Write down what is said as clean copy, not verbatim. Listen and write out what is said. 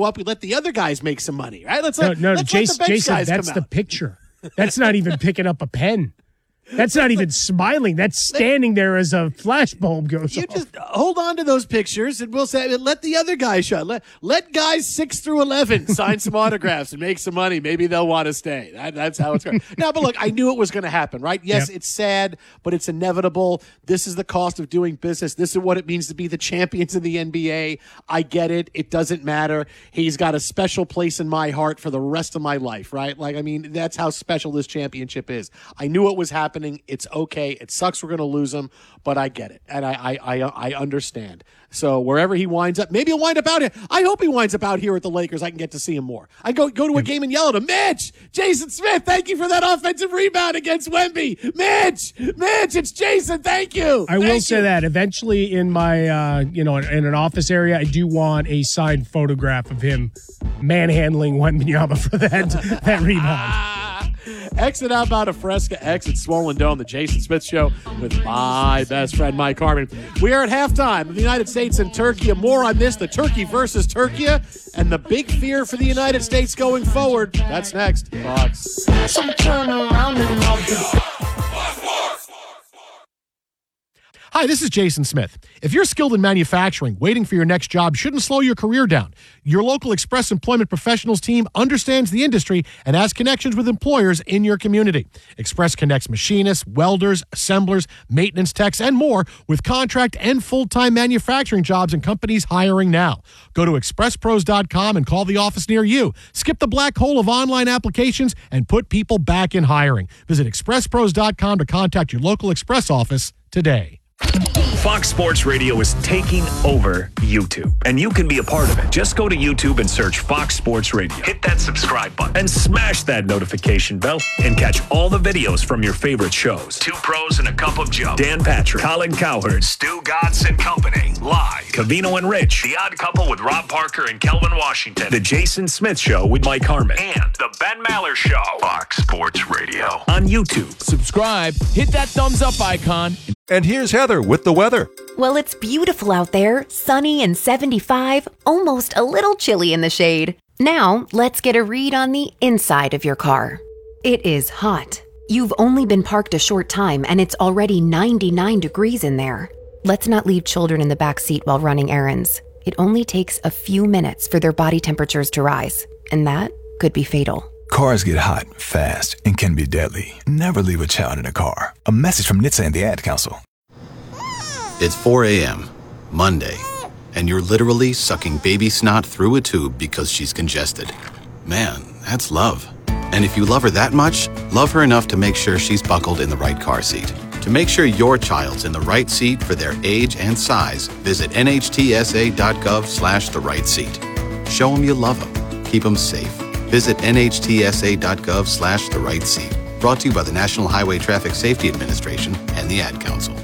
show up. We let the other guys make some money, right? Let's Jason, let the bench guys that's come the out. picture. That's not even picking up a pen. That's not even smiling. That's standing there as a flashbulb goes You off. just hold on to those pictures, and we'll say, let the other guys show. Let guys 6 through 11 sign some autographs and make some money. Maybe they'll want to stay. That's how it's going. Now, but look, I knew it was going to happen, right? Yes, It's sad, but it's inevitable. This is the cost of doing business. This is what it means to be the champions of the NBA. I get it. It doesn't matter. He's got a special place in my heart for the rest of my life, right? Like, I mean, that's how special this championship is. I knew it was happening. It's okay. It sucks we're going to lose him, but I get it. And I understand. So wherever he winds up, maybe he'll wind up out here. I hope he winds up out here at the Lakers. I can get to see him more. I go to a game and yell at him, Mitch, Jason Smith, thank you for that offensive rebound against Wemby. Mitch, it's Jason. Thank you. I will say that eventually in my, in an office area, I do want a signed photograph of him manhandling Wembanyama for that rebound. Exit Outbound of Fresca, exit Swollen Dome, the Jason Smith Show with my best friend, Mike Harmon. We are at halftime of the United States and Turkey. More on this, the Turkey versus Turkey, and the big fear for the United States going forward. That's next. Fox. Turn around and Hi, this is Jason Smith. If you're skilled in manufacturing, waiting for your next job shouldn't slow your career down. Your local Express Employment Professionals team understands the industry and has connections with employers in your community. Express connects machinists, welders, assemblers, maintenance techs, and more with contract and full-time manufacturing jobs and companies hiring now. Go to expresspros.com and call the office near you. Skip the black hole of online applications and put people back in hiring. Visit expresspros.com to contact your local Express office today. Fox Sports Radio is taking over YouTube, and you can be a part of it. Just go to YouTube and search Fox Sports Radio. Hit that subscribe button and smash that notification bell and catch all the videos from your favorite shows. Two Pros and a Cup of Joe. Dan Patrick, Colin Cowherd, Stu Gatz and Company. Live. Covino and Rich. The Odd Couple with Rob Parker and Kelvin Washington. The Jason Smith Show with Mike Harmon. And The Ben Maller Show. Fox Sports Radio. On YouTube. Subscribe, hit that thumbs up icon. And here's Heather with the weather. Well, it's beautiful out there, sunny and 75, almost a little chilly in the shade. Now, let's get a read on the inside of your car. It is hot. You've only been parked a short time and it's already 99 degrees in there. Let's not leave children in the back seat while running errands. It only takes a few minutes for their body temperatures to rise, and that could be fatal. Cars get hot, fast, and can be deadly. Never leave a child in a car. A message from NHTSA and the Ad Council. It's 4 a.m., Monday, and you're literally sucking baby snot through a tube because she's congested. Man, that's love. And if you love her that much, love her enough to make sure she's buckled in the right car seat. To make sure your child's in the right seat for their age and size, visit nhtsa.gov/the right seat. Show them you love them. Keep them safe. Visit nhtsa.gov/the right seat. Brought to you by the National Highway Traffic Safety Administration and the Ad Council.